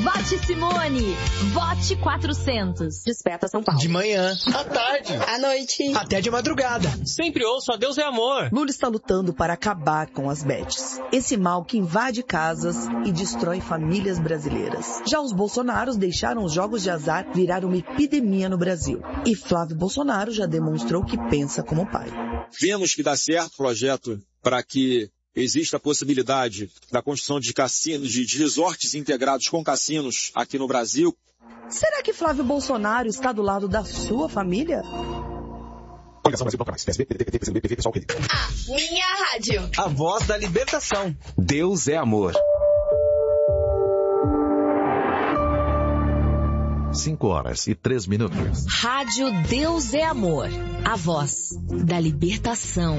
Vote Simone. Vote 400. Desperta São Paulo. De manhã, à tarde, à noite, até de madrugada. Sempre ouço a Deus é amor. Lula está lutando para acabar com as bets. Esse mal que invade casas e destrói famílias brasileiras. Já os bolsonaros deixaram os jogos de azar virar uma epidemia no Brasil. E Flávio Bolsonaro já demonstrou que pensa como pai. Vemos que dá certo o projeto para que existe a possibilidade da construção de cassinos, de resorts integrados com cassinos aqui no Brasil. Será que Flávio Bolsonaro está do lado da sua família? A minha rádio. A voz da libertação. Deus é amor. 5:03. Rádio Deus é amor. A voz da libertação.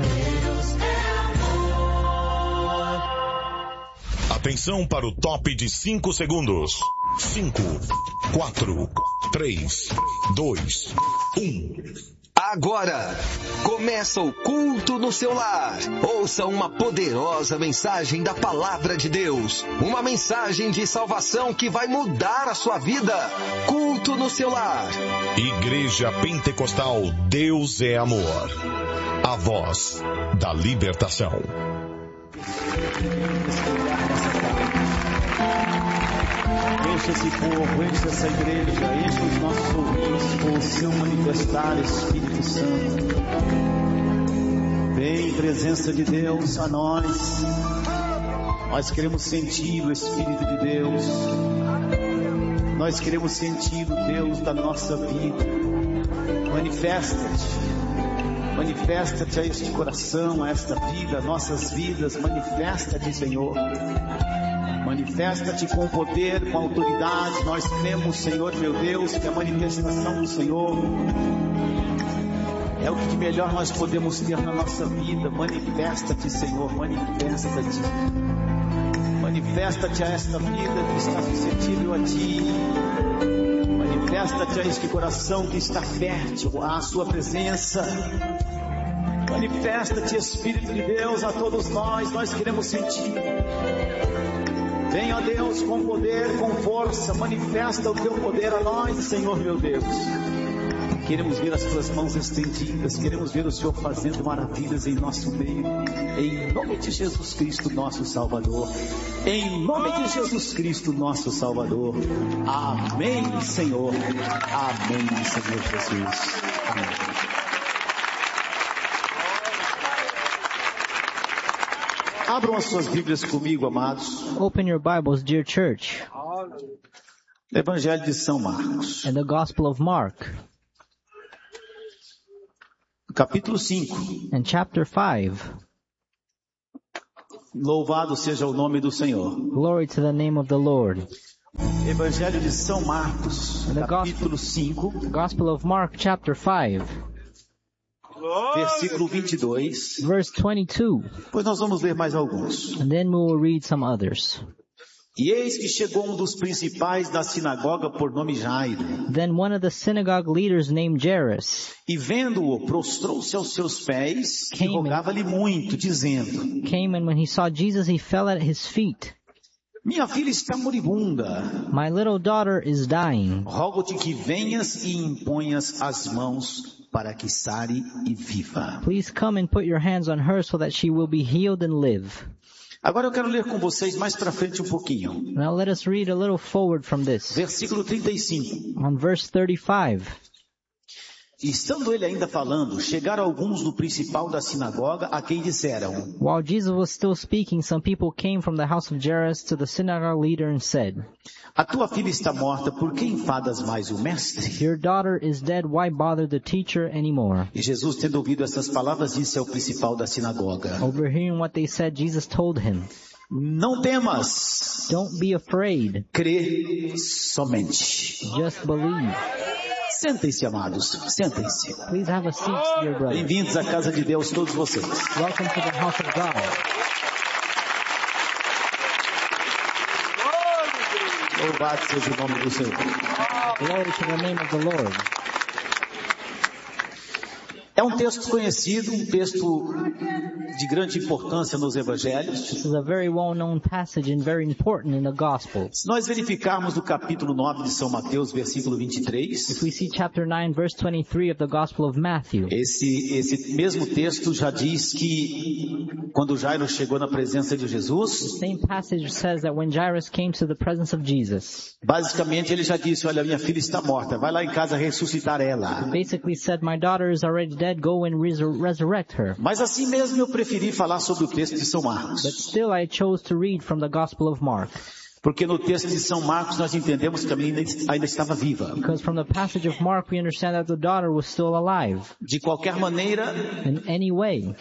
Atenção para o top de 5 segundos. 5, 4, 3, 2, 1. Agora, começa o culto no seu lar. Ouça uma poderosa mensagem da Palavra de Deus. Uma mensagem de salvação que vai mudar a sua vida. Culto no seu lar. Igreja Pentecostal Deus é Amor. A voz da libertação. Enche esse povo, enche essa igreja, enche os nossos ouvintes com o seu manifestar, Espírito Santo. Vem, presença de Deus a nós. Nós queremos sentir o Espírito de Deus. Nós queremos sentir o Deus da nossa vida. Manifesta-te. Manifesta-te a este coração, a esta vida, a nossas vidas. Manifesta-te, Senhor. Manifesta-te com poder, com autoridade. Nós cremos, Senhor, meu Deus, que a manifestação do Senhor é o que de melhor nós podemos ter na nossa vida. Manifesta-te, Senhor, manifesta-te. Manifesta-te a esta vida que está suscetível a Ti. Manifesta-te a este coração que está fértil à Sua presença. Manifesta-te, Espírito de Deus, a todos nós queremos sentir. Venha, Deus, com poder, com força, manifesta o Teu poder a nós, Senhor meu Deus. Queremos ver as Tuas mãos estendidas, queremos ver o Senhor fazendo maravilhas em nosso meio, em nome de Jesus Cristo, nosso Salvador. Em nome de Jesus Cristo, nosso Salvador. Amém, Senhor. Amém, Senhor Jesus. Amém. Abram as suas Bíblias comigo, amados. Open your Bibles, dear church. Evangelho de São Marcos. In the Gospel of Mark. Capítulo 5. In chapter 5. Louvado seja o nome do Senhor. Glory to the name of the Lord. Evangelho de São Marcos, capítulo 5. Gospel of Mark, chapter 5. Versículo 22. Verse 22. Pois nós vamos ler mais alguns. And then we will read some others. E eis que chegou um dos principais da sinagoga por nome Jairo. Then one of the synagogue leaders named Jairus. E vendo-o, prostrou-se aos seus pés e rogava-lhe muito, dizendo. Came and when he saw Jesus, he fell at his feet. Minha filha está moribunda. My little daughter is dying. Rogo-te que venhas e imponhas as mãos para que sare e viva. Please come and put your hands on her so that she will be healed and live. Agora eu quero ler com vocês mais para frente um pouquinho. Now let us read a little forward from this. Versículo 35. On verse 35. E estando ele ainda falando, chegaram alguns do principal da sinagoga a quem disseram. While Jesus was still speaking, some people came from the house of Jairus to the synagogue leader and said, A tua filha está morta, por que enfadas mais o mestre? Your daughter is dead, why bother the teacher anymore? E Jesus, tendo ouvido essas palavras, disse ao principal da sinagoga. Overhearing what they said, Jesus told him, Não temas. Don't be afraid. Crê somente. Just believe. Sentem-se, amados. Sentem-se. Please have a seat, dear brother. Bem-vindos à casa de Deus, todos vocês. Welcome to the house of God. Louvado seja o nome do Senhor. Glory to the name of the Lord. É É um texto conhecido, um texto de grande importância nos evangelhos. This is a very well-known passage and very important in the gospel. Se nós verificarmos o capítulo 9 de São Mateus, versículo 23, If we see chapter 9, verse 23 of the Gospel of Matthew, esse mesmo texto já diz que quando Jairo chegou na presença de the Jesus, same passage says that when Jairus came to the presence of Jesus, basicamente ele já disse, olha, minha filha está morta, vai lá em casa ressuscitar ela. basically said, my daughter is already dead, go and resurrect her. Mas assim mesmo eu preferi falar sobre o texto de São But Marcos. still I chose to read from the Gospel of Mark, Porque no texto de São Marcos nós entendemos que a menina ainda estava viva. because from the passage of Mark we understand that the daughter was still alive. De qualquer maneira, In any way,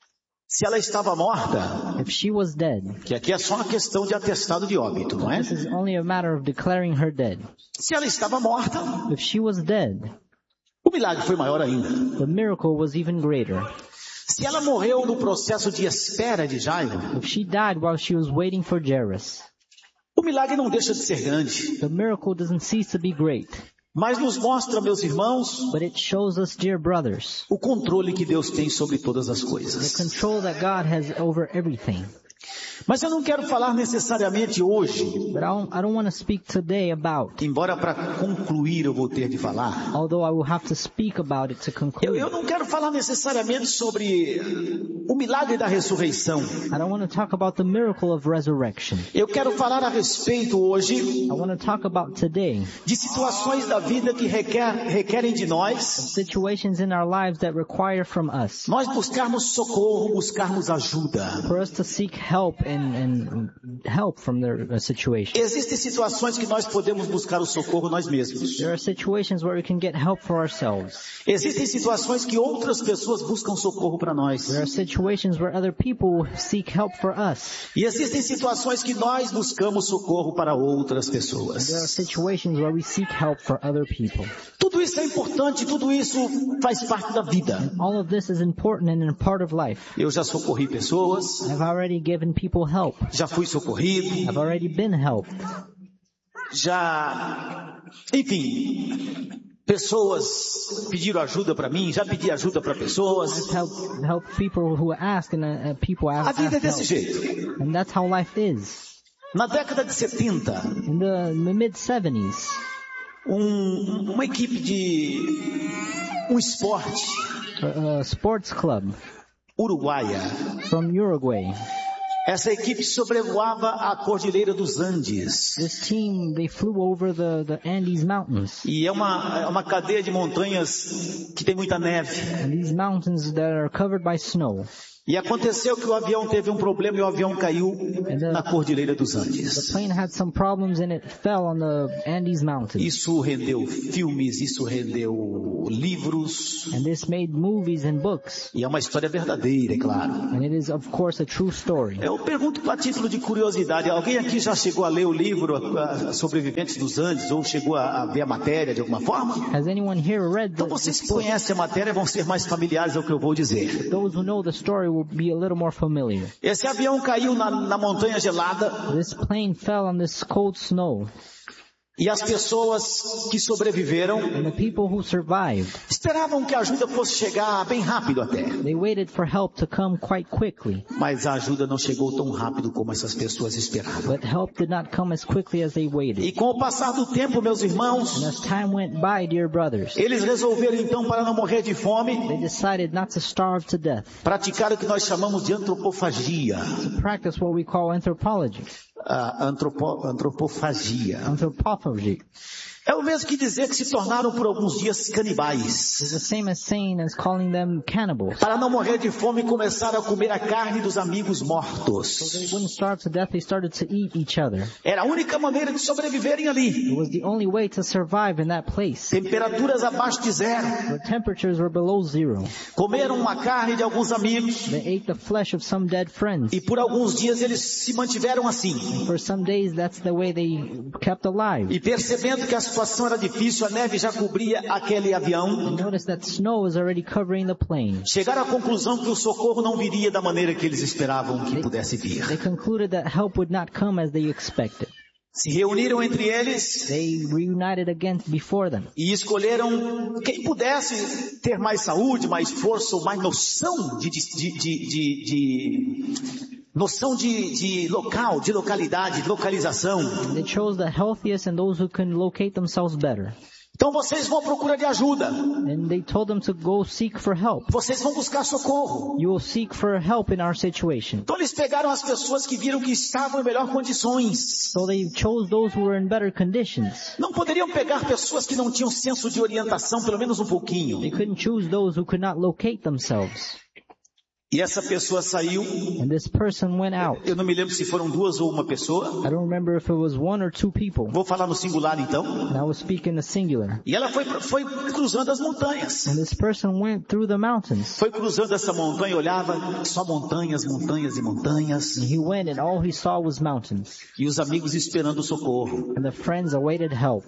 se ela estava morta, if she was dead, que aqui é só uma questão de atestado de óbito, não é? this is only a matter of declaring her dead. Se ela estava morta, If she was dead, o milagre foi maior ainda. the miracle was even greater. Se ela morreu no processo de espera de Jairo, If she died while she was waiting for Jairus, o milagre não deixa de ser grande. the miracle doesn't cease to be great. Mas nos mostra, meus irmãos, But it shows us, dear brothers, o controle que Deus tem sobre todas as the coisas. control that God has over everything. Mas eu não quero falar necessariamente hoje, But I don't want to speak today about, embora para concluir eu vou ter de falar. although I will have to speak about it to conclude. Eu não quero falar necessariamente sobre o milagre da ressurreição. I don't want to talk about the miracle of resurrection. Eu quero falar a respeito hoje I want to talk about today de situações da vida que requerem de nós situations in our lives that require from us nós buscarmos socorro, buscarmos ajuda. for us to seek help and help from their situation. Existem situações que nós podemos buscar o socorro nós mesmos. There are situations where we can get help for ourselves. Existem situações que outras pessoas buscam socorro para nós. There are situations where other people seek help for us. E existem situações que nós buscamos socorro para outras There are pessoas. situations where we seek help for other people. Tudo isso é importante, tudo isso faz parte da vida. All of this is important and a part of life. Eu já socorri pessoas, I've already given people help. já fui socorrido, I've already been helped. enfim, pessoas pediram ajuda para mim, já pedi ajuda para pessoas. Help people who ask and people A ask vida é help. desse jeito. And that's how life is. Na década de 70, In the mid-70s, uma equipe de um esporte a sports club uruguaia, from Uruguay, essa equipe sobrevoava a Cordilheira dos Andes. this team, they flew over the Andes Mountains. E é uma cadeia de montanhas que tem muita neve. And these mountains that are covered by snow. E aconteceu que o avião teve um problema e o avião caiu na Cordilheira dos The Andes. plane had some problems and it fell on the Andes Mountains. Isso rendeu filmes, isso rendeu livros. And this made movies and books. E é uma história verdadeira, é claro. And it is, of course, a true story. Eu pergunto a título de curiosidade, alguém aqui já chegou a ler o livro Sobreviventes dos Andes ou chegou a ver a matéria de alguma forma? Has anyone here read Então the, vocês this que book? conhecem a matéria vão ser mais familiares ao que eu vou dizer. Those who know the story will be a little more familiar. Esse avião caiu na montanha gelada This plane fell on this cold snow. e as pessoas que sobreviveram And the people who survived, esperavam que a ajuda fosse chegar bem rápido até. they waited for help to come quite quickly. Mas a ajuda não chegou tão rápido como essas pessoas esperavam. But help did not come as quickly as they E waited. com o passar do tempo, meus And irmãos, as time went by, dear brothers, eles resolveram então, para não morrer de fome, they decided not to starve to death, praticar o que nós chamamos de antropofagia. to practice what we call anthropology, Antropofagia. anthropophagy. É o mesmo que dizer que se tornaram por alguns dias canibais. It's the same as saying as calling them cannibals. Para não morrer de fome, começaram a comer a carne dos amigos So mortos. they wouldn't starve to death, they started to eat each other. Era a única maneira de sobreviverem ali. It was the only way to survive in that place, Temperaturas abaixo de zero. where temperatures were below zero. Comeram uma carne de alguns amigos. They ate the flesh of some dead friends. E por alguns dias eles se mantiveram assim. For some days, that's the way they kept alive. E percebendo que a situação era difícil, a neve já cobria aquele avião. Notice that snow was already covering the plane. Chegaram à conclusão que o socorro não viria da maneira que eles esperavam que pudesse vir. They concluded that help would not come as they expected. se reuniram entre eles They reunited again before them. e escolheram quem pudesse ter mais saúde, mais força, ou mais noção noção de local, de localidade, de localização. They chose the healthiest and those who can locate themselves better. Então vocês vão à procura de ajuda. And they told them to go seek for help. Vocês vão buscar socorro. You will seek for help in our situation. Então eles pegaram as pessoas que viram que estavam em melhores condições. So they chose those who were in better conditions. Não poderiam pegar pessoas que não tinham senso de orientação, pelo menos um pouquinho. They couldn't choose those who could not locate themselves. E essa pessoa saiu. And this person went out. Eu não me lembro se foram duas ou uma pessoa. I don't remember if it was one or two people. Vou falar no singular então. And I will speak in the singular. E ela foi cruzando as montanhas. And this person went through the mountains. Foi cruzando essa montanha e olhava só montanhas, montanhas e montanhas. And he went and all he saw was mountains. E os amigos esperando socorro. And the friends awaited help.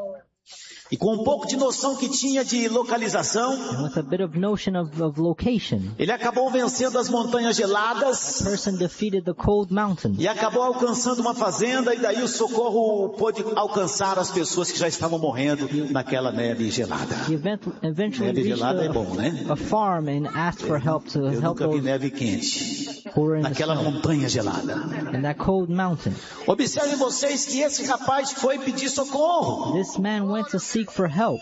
E com um pouco de noção que tinha de localização, And with a bit of notion of location, ele acabou vencendo as montanhas geladas. the person defeated the cold mountains. E acabou alcançando uma fazenda, e daí o socorro pôde alcançar as pessoas que já estavam morrendo naquela neve gelada. He eventually Neve reached gelada é bom, né? a farm and asked for help to Eu help nunca vi those neve quente. who were in the Naquela snow. montanha gelada. In that cold mountain. Observem vocês que esse rapaz foi pedir socorro. This man went to seek for help.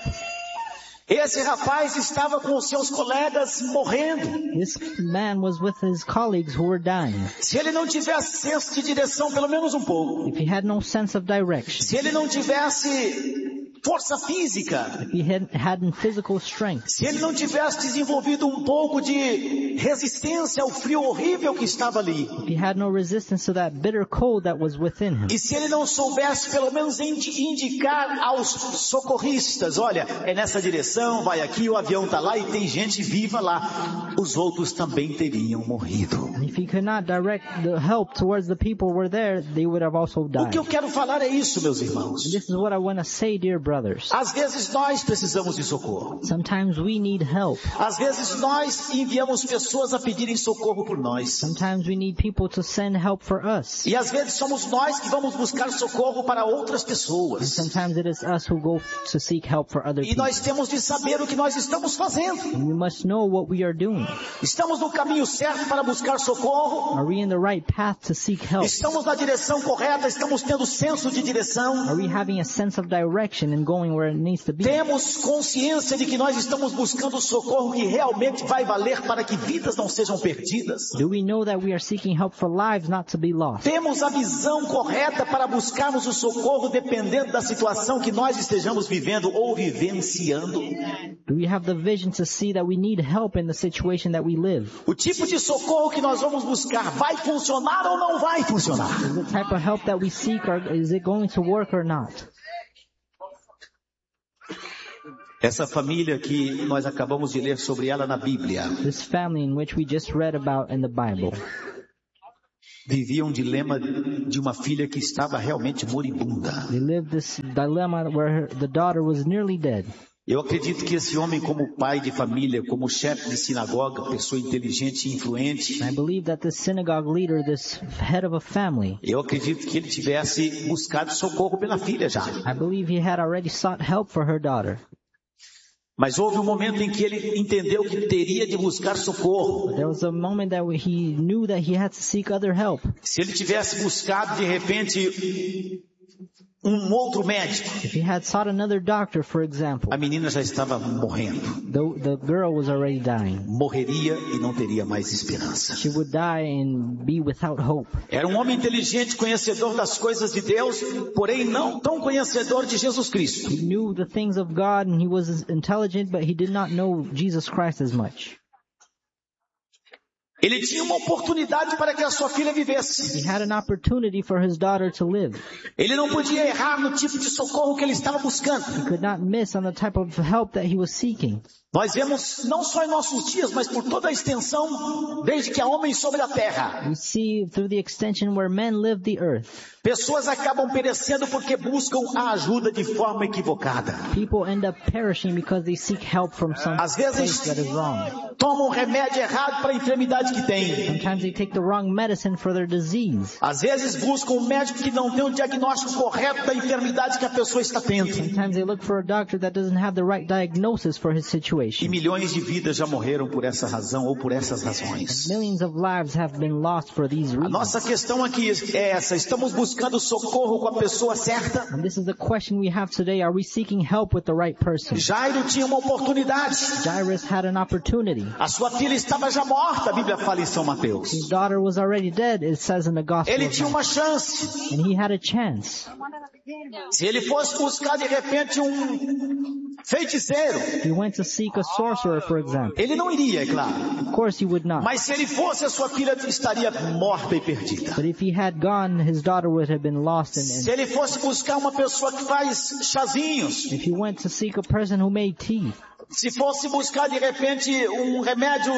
Esse rapaz estava com os seus colegas morrendo. This man was with his colleagues who were dying. Se ele não tivesse senso de direção, pelo menos um pouco. If he had no sense of direction, Se ele não tivesse força física. if he hadn't physical strength, Se ele não tivesse desenvolvido um pouco de resistência ao frio horrível que estava ali. if he had no resistance to that bitter cold that was within him, E se ele não soubesse pelo menos indicar aos socorristas, olha, é nessa direção, vai aqui, o avião está lá e tem gente viva lá. Os outros também teriam morrido. and if he could not direct the help towards the people who were there, they would have also O died. que eu quero falar é isso, meus And irmãos. this is what I want to say, dear brothers. Às vezes nós precisamos de socorro. Sometimes we need help. Às vezes nós enviamos pessoas a pedirem socorro por nós. Sometimes we need people to send help for us. E às vezes somos nós que vamos buscar socorro para outras And pessoas. sometimes it is us who go to seek help for other E people. nós temos de saber o que nós estamos fazendo. And we must know what we are doing. Estamos no caminho certo para buscar socorro? Are we in the right path to seek help? Estamos na direção correta? Estamos tendo senso de direção? Are we having a sense of direction and going where it needs to be? Temos consciência de que nós estamos buscando socorro que realmente vai valer para que vidas não sejam perdidas? Do we know that we are seeking help for lives not to be lost? Temos a visão correta para buscarmos o socorro dependendo da situação que nós estejamos vivendo ou vivenciando? Do we have the vision to see that we need help in the situation that we live? O tipo de socorro que nós vamos buscar vai funcionar ou não vai funcionar? Is the type of help that we seek, or is it going to work or not? Essa família que nós acabamos de ler sobre ela na Bíblia This family in which we just read about in the Bible vivia um dilema de uma filha que estava realmente moribunda. they lived this dilemma where the daughter was nearly dead. Eu acredito que esse homem, como pai de família, como chefe de sinagoga, pessoa inteligente e influente, I believe that this synagogue leader, this head of a family, eu acredito que ele tivesse buscado socorro pela filha já. I believe he had already sought help for her daughter. Mas houve um momento em que ele entendeu que teria de buscar socorro. There was a moment that he knew that he had to seek other help. Se ele tivesse buscado, de repente, um outro médico, If he had sought another doctor, for example, a menina já estava morrendo. the girl was already dying. Morreria e não teria mais esperança. She would die and be without hope. Era um homem inteligente, conhecedor das coisas de Deus, porém não tão conhecedor de Jesus Cristo. He knew the things of God and he was intelligent, but he did not know Jesus Christ as much. Ele tinha uma oportunidade para que a sua filha vivesse. He had an opportunity for his daughter to live. Ele não podia errar no tipo de socorro que ele estava buscando. He could not miss on the type of help that he was seeking. Nós vemos, não só em nossos dias, mas por toda a extensão, desde que há homens sobre a terra. We see through the extension where men live the earth. Pessoas acabam perecendo porque buscam a ajuda de forma equivocada. People end up perishing because they seek help from some Às place vezes that is wrong. tomam remédio errado para a enfermidade que tem. Sometimes they take the wrong medicine for their disease. Às vezes buscam um médico que não tem o diagnóstico correto da enfermidade que a pessoa está tendo. Sometimes they look for a doctor that doesn't have the right diagnosis for his E situation. milhões de vidas já morreram por essa razão ou por essas razões. Millions of lives have been lost for these A reasons. nossa questão aqui é essa: estamos buscando socorro com a pessoa certa? And this is the question we have today. Are we seeking help with the right person? Jairo tinha uma oportunidade. Jairus had an opportunity. A sua filha estava já morta, a Bíblia fala em São Mateus. His daughter was already dead, it says in the Gospel Ele of tinha Matthew. uma chance. And he had a chance. Se ele fosse buscar de repente um feiticeiro, He went to seek a sorcerer, for example. ele não iria, é claro. Of course he would not. Mas se ele fosse, a sua filha estaria morta e perdida. But if he had gone, his daughter would have been lost. Se ele fosse buscar uma pessoa que faz chazinhos, If he went to seek a person who made tea, se fosse buscar de repente um remédio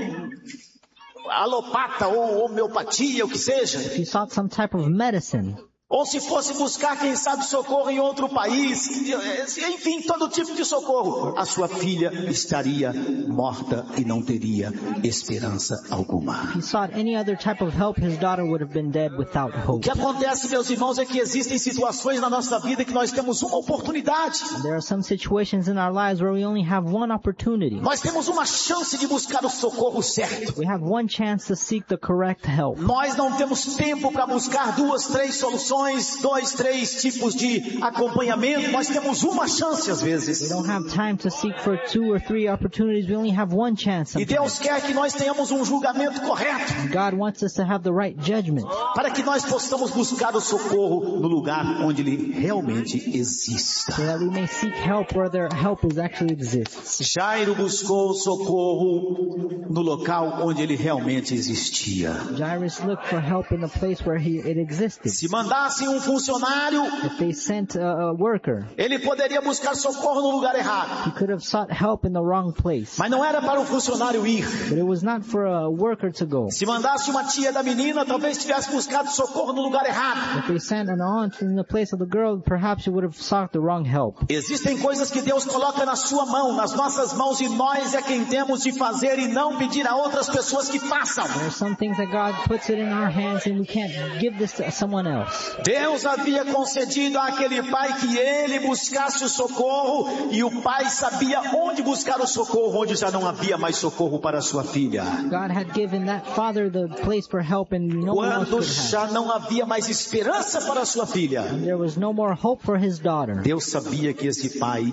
alopata ou homeopatia, o que seja, if he sought some type of medicine, ou se fosse buscar, quem sabe, socorro em outro país, enfim, todo tipo de socorro, a sua filha estaria morta e não teria esperança alguma. if he sought any other type of help, his daughter would have been dead without O hope. que acontece, meus irmãos, é que existem situações na nossa vida que nós temos uma oportunidade. There are some situations in our lives where we only have one opportunity. Nós temos uma chance de buscar o socorro certo. We have one chance to seek the correct help. Nós não temos tempo para buscar 2, 3 soluções, 2, 3 tipos de acompanhamento. Nós temos uma chance às We vezes. don't have time to seek for 2 or 3 opportunities. We only have one chance. E Deus sometimes. quer que nós tenhamos um julgamento correto, God wants us to have the right judgment para que nós possamos buscar o socorro no lugar onde ele realmente exista. so that we may seek help where their help is actually exists. Jairo buscou socorro no local onde ele realmente existia. Jairus looked for help in the place where it existed. Se mandassem um funcionário, If they sent a worker, ele poderia buscar socorro no lugar errado. he could have sought help in the wrong place. Mas não era para o funcionário ir. But it was not for a worker to go. Se mandasse uma tia da menina, talvez tivesse buscado socorro no lugar errado. If they sent an aunt in the place of the girl, perhaps he would have sought the wrong help. Existem coisas que Deus coloca na sua mão, nas nossas mãos, e nós é quem temos de fazer e não pedir a outras pessoas que façam. There are some things that God puts it in our hands and we can't give this to someone else. Deus havia concedido àquele pai que ele buscasse o socorro, e o pai sabia onde buscar o socorro, onde já não havia mais socorro para sua filha. God had given that father the place for help and no one else Quando could have. já não havia mais esperança para sua filha, There was no more hope for his daughter. Deus sabia que esse pai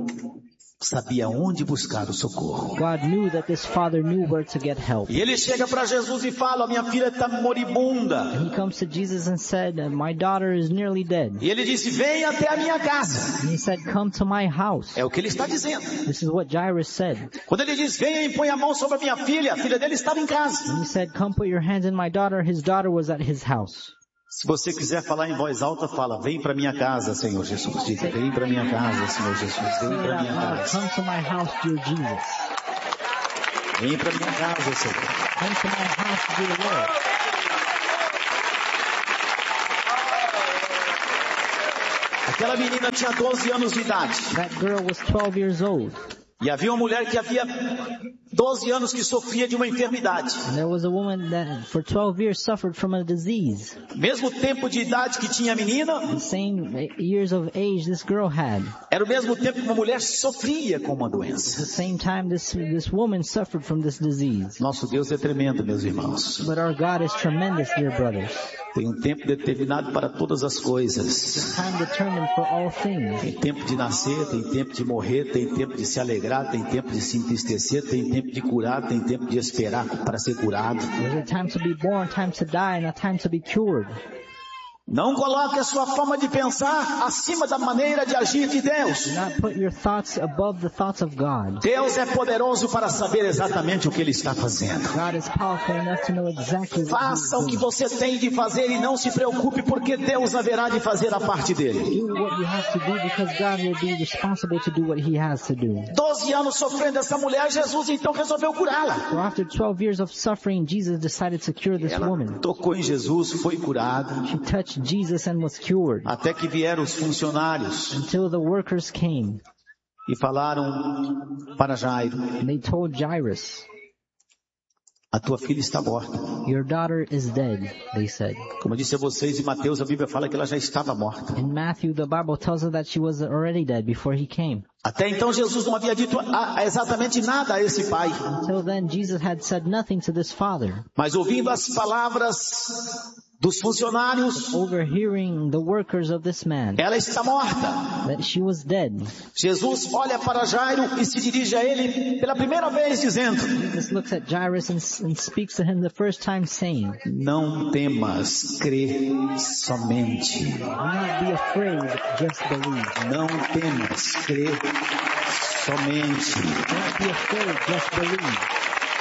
sabia onde buscar o socorro. God knew that this father knew where to get help. E ele chega para Jesus e fala: minha filha está moribunda. And he comes to Jesus and said, my daughter is nearly dead. E ele disse: vem até a minha casa. And he said, come to my house. É o que ele está dizendo. This is what Jairus said. Quando ele diz: venha e põe a mão sobre a filha dele estava em casa. And he said, come put your hands in my daughter. His daughter was at his house. Se você quiser falar em voz alta, fala: vem para minha casa, Senhor Jesus. Diga: vem para minha casa, Senhor Jesus. Vem para minha casa. Come to my house, dear Jesus. Vem para minha casa, Senhor. Come to my house, dear Lord. Aquela menina tinha 12 anos de idade. That girl was 12 years old. E havia uma mulher que havia 12 anos que sofria de uma enfermidade. And there was a woman that for 12 years suffered from a disease. Mesmo tempo de idade que tinha a menina, The same years of age this girl had. era o mesmo tempo que uma mulher sofria com uma At the doença. same time this woman suffered from this disease. Nosso Deus é tremendo, meus irmãos. But our God is tremendous, dear brothers. Tem um tempo determinado para todas as coisas. Time determined for all things. Tem tempo de nascer, tem tempo de morrer, tem tempo de se alegrar, tem tempo de se entristecer, tem tempo de curar, tem tempo de esperar para ser curado. There's a time to be born, time to die, and a time to be cured. Não coloque a sua forma de pensar acima da maneira de agir de Deus. Do not put your thoughts above the thoughts of God. Deus é poderoso para saber exatamente o que Ele está fazendo. God is powerful enough to know exactly what Faça o He que is doing. você tem de fazer e não se preocupe, porque Deus haverá de fazer a parte dele. Do what you have to do because God will be responsible to do what He has to do. 12 anos sofrendo essa mulher, Jesus então resolveu curá-la. So after 12 years of suffering, Jesus decided to cure this Ela woman. tocou em Jesus, foi curada. She touched touched Jesus and was cured. Até que vieram os funcionários Until the workers came. e falaram para Jairo, And they told Jairus, a tua filha está morta. your daughter is dead, they said. Como eu disse a vocês, em Mateus a Bíblia fala que ela já estava morta. In Matthew, the Bible tells us that she was already dead before he came. Até então Jesus não havia dito exatamente nada a esse pai. Until then, Jesus had said nothing to this father. Mas ouvindo as palavras dos funcionários, Overhearing the workers of this man, ela está morta. that she was dead. Jesus olha para Jairo e se dirige a ele pela primeira vez dizendo, Jesus looks at Jairus and speaks to him the first time saying, não temas, crê somente. do not be afraid, just believe. Não temas, crê somente. Do not be afraid, just believe.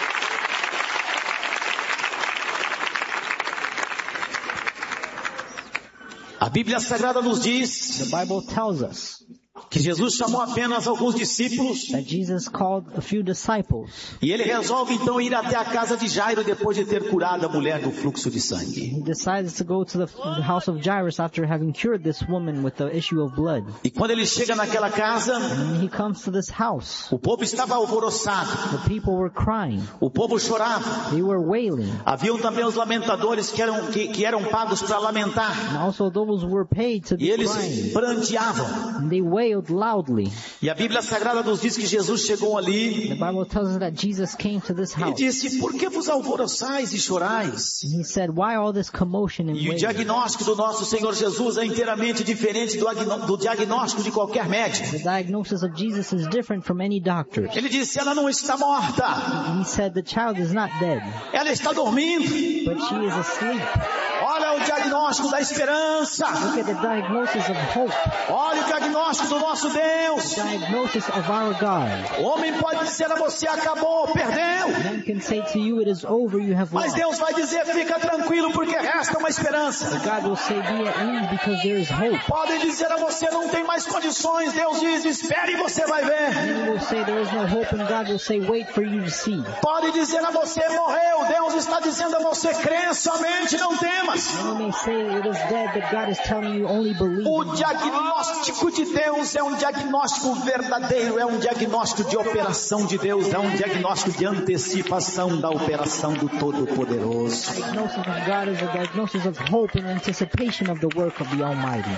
A Bíblia Sagrada nos diz The Bible tells us que Jesus chamou apenas alguns discípulos that Jesus called a few disciples. e ele resolve então ir até a casa de Jairo depois de ter curado a mulher do fluxo de sangue. He decides to go to the house of Jairus after having cured this woman with the issue of blood. E quando ele chega naquela casa, And he comes to this house. o povo estava alvoroçado, The people were crying. o povo chorava. They were wailing. Haviam também os lamentadores que eram pagos para lamentar. And also those who were paid to E be eles crying. pranteavam. And they wailed loudly. E a Bíblia Sagrada nos diz que Jesus chegou ali The Bible tells us that Jesus came to this e house. disse, por que vos alvoroçais e chorais? And he said, why all this commotion and E o wailing? diagnóstico do nosso Senhor Jesus é inteiramente diferente do diagnóstico de qualquer médico. The diagnosis of Jesus is different from any doctor's. Ele disse, ela não está morta, He said the child is not dead, ela está dormindo. but she is asleep. Olha o diagnóstico da esperança. Look at the diagnosis of hope, Olha o diagnóstico do nosso Deus. diagnosis of our God. O homem pode dizer a você, acabou, perdeu. Man can say to you, it is over, you have Mas lost. Deus vai dizer, fica tranquilo, porque resta uma esperança. God will say, be at ease because there is hope. Podem dizer a você, não tem mais condições. Deus diz, espere e você vai ver. Many will say there is no hope, and God will say, wait for you to see. Pode dizer a você, morreu. Deus está dizendo a você, crê somente, não temas. Many may say it is dead, but God is telling you only believe. O diagnóstico de Deus é um diagnóstico verdadeiro, é um diagnóstico de operação de Deus, é um diagnóstico de antecipação da operação do Todo-Poderoso. The diagnosis of God is a diagnosis of hope and anticipation of the work of the Almighty.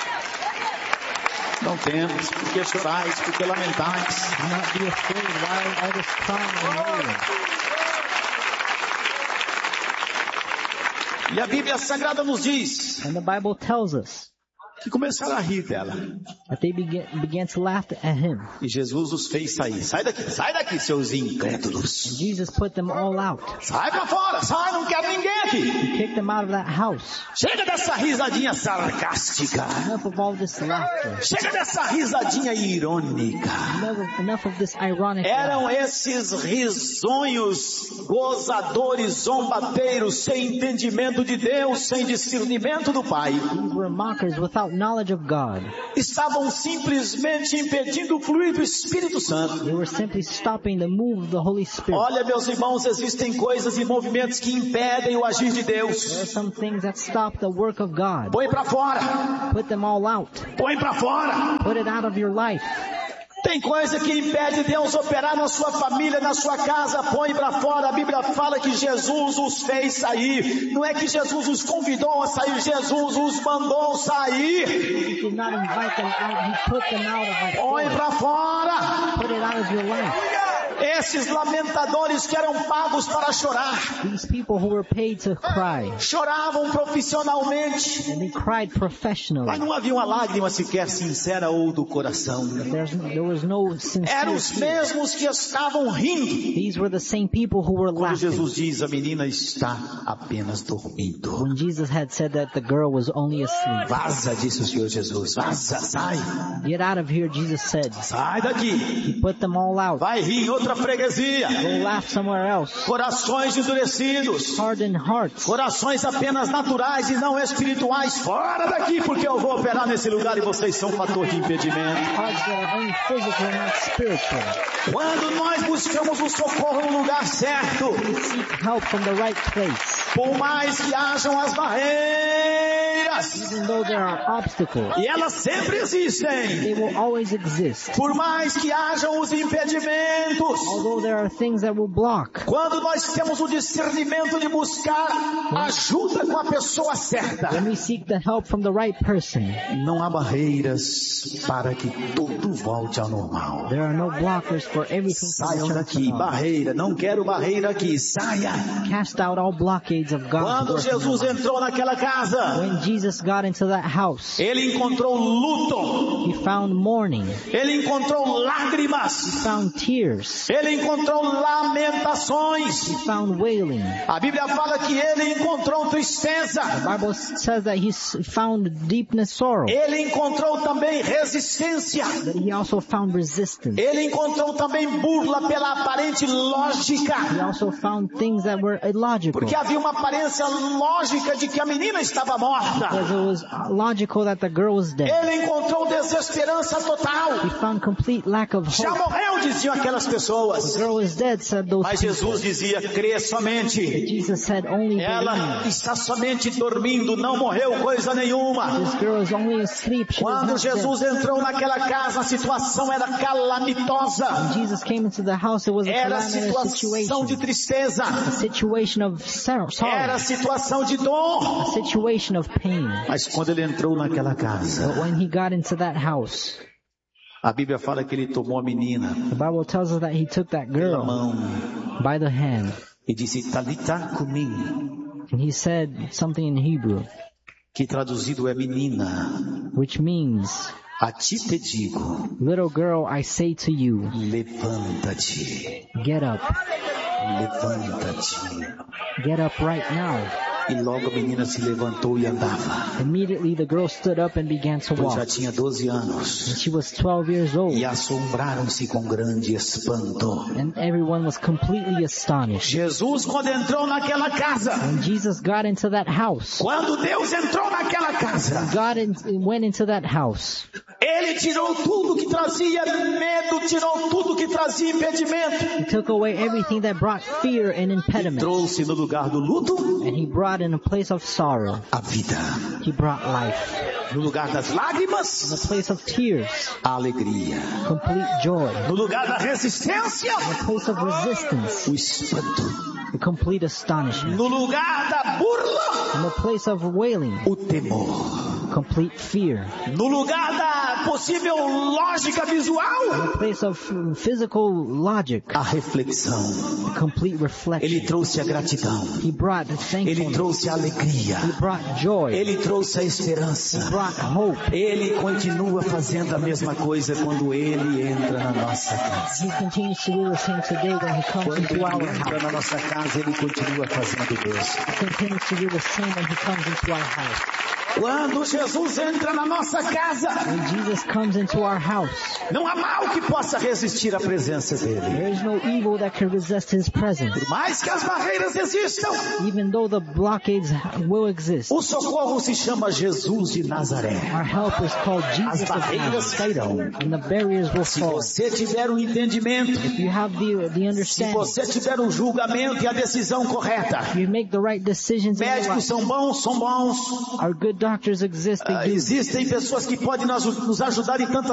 Não temos, porque chorais, porque lamentais. Do not be afraid. Why all this crying and wailing? E a Bíblia Sagrada nos diz And the Bible tells us que começaram a rir dela. that they began to laugh at him. E Jesus os fez sair. Sai daqui, seus incrédulos. And Jesus put them all out. Sai pra fora, sai, não quero ninguém aqui. He kicked them out of that house. Chega dessa risadinha sarcástica. Enough of all this laughter. Chega dessa risadinha irônica. Enough of this ironic Eram laugh. esses risonhos, gozadores, zombateiros, sem entendimento de Deus, sem discernimento do Pai. These were mockers without knowledge of God. Estavam simplesmente impedindo o fluir do Espírito Santo. They were simply stopping the move of the Holy Spirit. Olha, meus irmãos, existem coisas e movimentos que impedem o agir de Deus. There are some things that stop the work of God. Põe pra fora. Put them all out. Põe pra fora. Put it out of your life. Tem coisa que impede Deus operar na sua família, na sua casa, põe para fora. A Bíblia fala que Jesus os fez sair. Não é que Jesus os convidou a sair, Jesus os mandou sair. He did not invite them out. He put them out of your Põe life. para fora. Put it out of your life. Esses lamentadores que eram pagos para chorar, These people who were paid to cry, choravam profissionalmente, and they cried mas professionally. não havia uma lágrima sequer sincera ou do coração. There was no Eram sincere os tears. mesmos que estavam rindo. These were the same people who were Quando laughing. Jesus diz, a menina está apenas dormindo. When Jesus had said that the girl was only asleep. Vaza, disse o Senhor Jesus. Vaza, sai. Get out of here, Jesus said. Sai daqui. He put them all out. Vai rir em outra freguesia. Go laugh somewhere else. Corações endurecidos. Hardened hearts. Corações apenas naturais e não espirituais. Fora daqui, porque eu vou operar nesse lugar e vocês são fator de impedimento. Hearts that are only physical and not spiritual. Quando nós buscamos o socorro no lugar certo, We seek help from the right place. Por mais que hajam as barreiras, even though there are obstacles, e elas sempre existem. they will always exist. Por mais que hajam os impedimentos, Although there are things that will block, quando nós temos o discernimento de buscar ajuda com a pessoa certa, when we seek the help from the right person, não há barreiras para que tudo volte ao normal. there are no blockers for everything to Saiam return daqui, to normal. barreira, não quero barreira aqui, saia. Cast out all blockades of God's Quando work in our Jesus lives. entrou naquela casa, When Jesus got into that house, ele encontrou luto, he found mourning, ele encontrou he lágrimas, found tears, ele encontrou lamentações. he found wailing. A Bíblia fala que ele encontrou tristeza, The Bible says that he found deepness sorrow, ele encontrou também resistência, but he also found resistance. ele encontrou também burla pela aparente He lógica, also found things that were illogical. porque havia uma aparência lógica de que a menina estava morta. Because it was logical that the girl was dead. Ele encontrou desesperança total. He found complete lack of Já hope. morreu, diziam aquelas pessoas. The girl is dead, said those Mas people. Jesus dizia, crê somente. Jesus said only Ela believe. está somente dormindo, não morreu coisa nenhuma. This girl is only asleep. She was Quando not Jesus dead. entrou naquela casa, a situação era calamitosa. When Jesus came into the house, it was a Era calamitous situação de situation. tristeza. A situation of sorrow. Era situação de dor. A situation of pain. Mas quando ele entrou naquela casa, But when he got into that house, a Bíblia fala que ele tomou a menina the Bible tells us that he took that pela girl mão by the hand. e disse, Talitá cumi, And he said something in Hebrew, que traduzido é menina. which means, A ti te digo, little girl, I say to you, levanta-te, get up. levanta-te. Get up right now. E logo a menina se levantou e andava. Immediately the girl stood up and began to Pois já walk. tinha 12 anos. And she was 12 years old. E assombraram-se com grande espanto. And everyone was completely astonished. Jesus, quando entrou naquela casa, When Jesus got into that house, quando Deus entrou naquela casa, went into that house, Ele tirou tudo que trazia medo, tirou tudo que trazia impedimento. he took away everything that brought fear and impediment. Trouxe no lugar do luto And he brought in a place of sorrow. a vida. He brought life. No lugar das In lágrimas, a place of tears, a alegria. complete joy. No lugar da resistência, In a place of resistance, o espanto. a complete astonishment. No lugar da burla, In a place of wailing, o temor. complete fear. No lugar da possível lógica In visual, a place of physical logic, a reflexão. complete Ele reflection. trouxe a gratidão. He brought Ele thankfulness. trouxe a alegria. He brought joy. Ele trouxe a He esperança. brought hope. Ele continua fazendo a mesma coisa quando ele entra na nossa casa. He continues to do the same today when he comes Quando into ele our entra house. na nossa casa, ele continua fazendo Deus. He continues to do the same when he comes into our house. Quando Jesus entra na nossa casa, When Jesus comes into our house, não há mal que possa resistir à presença dele. there is no evil that can resist his presence. Por mais que as barreiras existam, Even though the blockades will exist, o socorro se chama Jesus de Nazaré. our help is called As Jesus of barreiras Nazareth, cairão. and the barriers will Se fall. você tiver o entendimento, If you have the se understanding, você tiver o julgamento e a decisão correta, you make the right decisions in your médicos life. são bons. Our good doctors exist. They do. Existem pessoas que podem nos ajudar em tantas